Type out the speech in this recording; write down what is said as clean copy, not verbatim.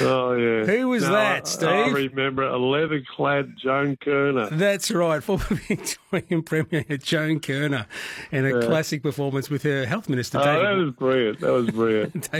Oh, yeah. Who was that, Steve? I remember a leather-clad Joan Kerner. That's right, former Victorian Premier Joan Kerner, and a classic performance with her Health Minister, David. That was brilliant.